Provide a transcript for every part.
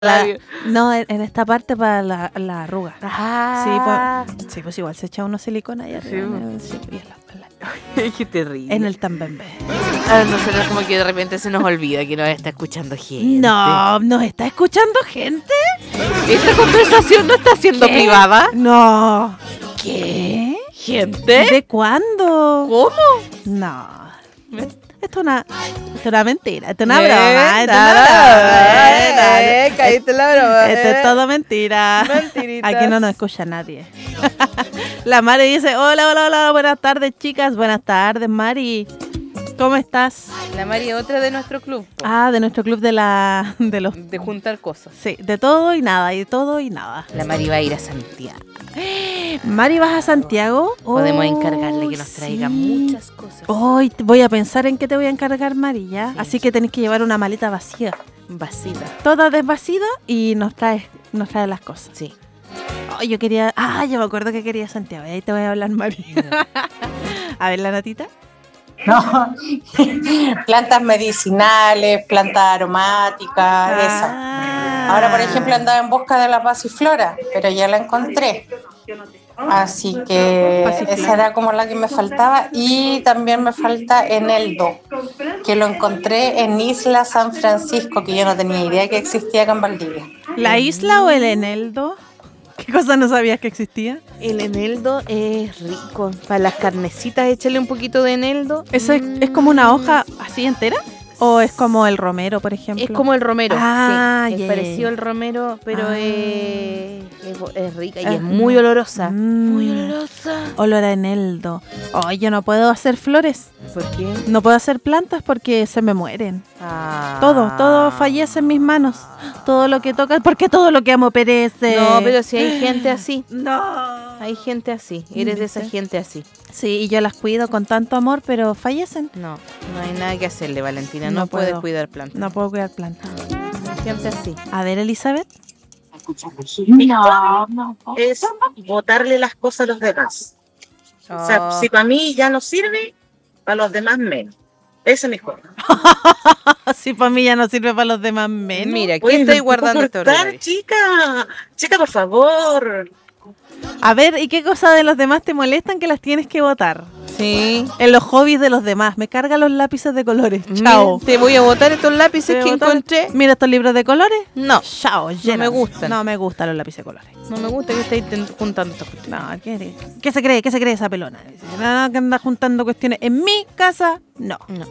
No, en esta parte para la arruga. Ah. Sí, pues igual se echa unos silicona ahí arriba. Sí. Y en la Qué terrible. en el tambembe. A nosotros como que de repente se nos olvida que nos está escuchando gente. No, ¿nos está escuchando gente? ¿Esta conversación no está siendo ¿Qué? privada? No. ¿Qué? ¿Gente? ¿De cuándo? ¿Cómo? No. Esto es una mentira. Esto es una broma. Esto es una broma. Caíste la broma. Esto es todo mentira. Mentiritas. Aquí no nos escucha nadie. La Mari dice, hola, buenas tardes, chicas. Buenas tardes, Mari. ¿Cómo estás? La Mari, otra de nuestro club. De nuestro club de los... De juntar cosas. Sí, de todo y nada, y de todo y nada. La Mari va a ir a Santiago. Mari, ¿vas a Santiago? Podemos encargarle que nos traiga muchas cosas. Hoy voy a pensar en qué te voy a encargar, Mari, ¿ya? Sí. Así que tenés que llevar una maleta vacía. Vacida. Toda desvacida y nos trae las cosas. Sí. Oh, yo quería... yo me acuerdo que quería Santiago. Ahí te voy a hablar, Mari. A ver, la natita. No, plantas medicinales, plantas aromáticas, esas. Ahora, por ejemplo, andaba en busca de la pasiflora, pero ya la encontré. Así que esa era como la que me faltaba. Y también me falta eneldo, que lo encontré en Isla San Francisco, que yo no tenía idea que existía acá en Valdivia. ¿La isla o el eneldo? ¿Qué cosa no sabías que existía? El eneldo es rico. Para las carnecitas, échale un poquito de eneldo. ¿Eso es como una hoja así entera? ¿O es como el romero, por ejemplo? Es como el romero. Sí. ya, Es parecido ya. al romero, pero Ah. es rica y es muy olorosa. Muy olorosa. Olor a eneldo. Yo no puedo hacer flores. ¿Por qué? No puedo hacer plantas porque se me mueren. Ah. Todo fallece en mis manos. Todo lo que toca, porque todo lo que amo perece. No, pero si hay gente así. No. Hay gente así. Eres de esa ¿Viste? gente así. Sí, y yo las cuido con tanto amor, pero fallecen. No hay nada que hacerle, Valentina. No No puedes puedo. cuidar plantas. No puedo cuidar plantas. Gente así. A ver, Elizabeth. No. Es botarle las cosas a los demás. O sea, si para mí ya no sirve, para los demás menos. Ese es mi juego. Si para mí ya no sirve para los demás menos. Mira, ¿qué Oye, estoy ¿me guardando puedo este cortar, ordinario? chica, por favor. A ver, ¿y qué cosas de los demás te molestan que las tienes que botar? Sí. En los hobbies de los demás. Me cargan los lápices de colores. Chao. Mira, te voy a botar estos lápices Te voy que a botar- encontré. Mira estos libros de colores. No, Chao, me lléname. gustan. No me gustan los lápices de colores. no me gusta que estéis juntando estas cuestiones. No, ¿qué se cree? ¿Qué se cree esa pelona? Nada que anda juntando cuestiones. En mi casa, no. No.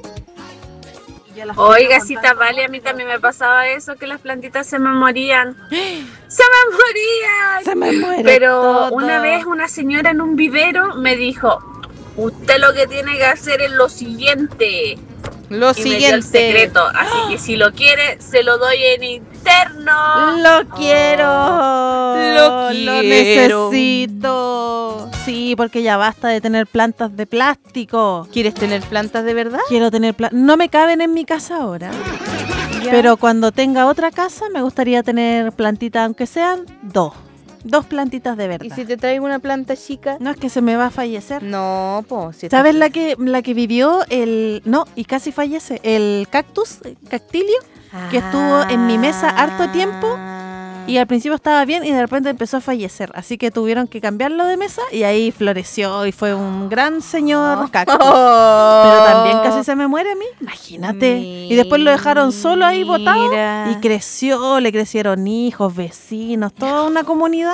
Oiga, cita vale, a mí también me pasaba eso, que las plantitas se me morían. ¡Se me morían! Se me muere Pero todo. una vez una señora en un vivero me dijo, usted lo que tiene que hacer es lo siguiente. Lo Y me dio el siguiente. secreto, así que si lo quiere, se lo doy en interno. Lo quiero. Lo quiero. necesito. Sí, porque ya basta de tener plantas de plástico. ¿Quieres tener plantas de verdad? Quiero tener no me caben en mi casa ahora. Ya. Pero cuando tenga otra casa me gustaría tener plantitas, aunque sean dos plantitas de verdad. ¿Y si te traigo una planta chica? No, es que se me va a fallecer. No, pues. Si ¿Sabes la que vivió y casi fallece? El cactilio, que estuvo en mi mesa harto tiempo. Y al principio estaba bien y de repente empezó a fallecer. Así que tuvieron que cambiarlo de mesa y ahí floreció y fue un gran señor cactus. Pero también casi se me muere a mí, imagínate. Y después lo dejaron solo ahí botado Mira. y creció, le crecieron hijos, vecinos, toda una comunidad.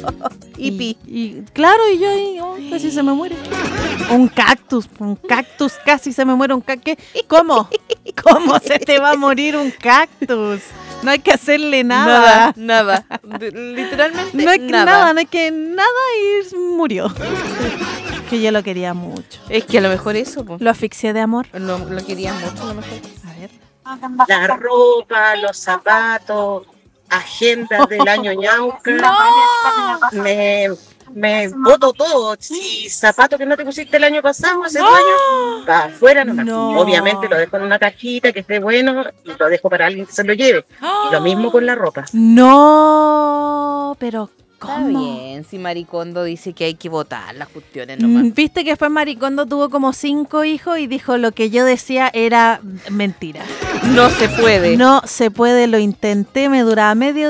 Y claro, y yo ahí, casi se me muere. Un cactus casi se me muere. ¿Cómo? ¿Cómo se te va a morir un cactus? No hay que hacerle nada. Nada. Literalmente No hay nada. no hay que nada y murió. Que yo lo quería mucho. Es que a lo mejor eso, pues. Lo asfixié de amor. Lo querías mucho, a lo mejor. A ver. La ropa, los zapatos, agendas del año ñauca. Me boto todo. Si zapato que no te pusiste el año pasado, hace 2 años, va afuera nomás. No. Obviamente lo dejo en una cajita que esté bueno y lo dejo para alguien que se lo lleve. Y lo mismo con la ropa. No, pero Está bien, si Maricondo dice que hay que votar las cuestiones nomás. Viste que después Maricondo tuvo como 5 hijos y dijo lo que yo decía era mentira. No se puede. No se puede, lo intenté, me duraba medio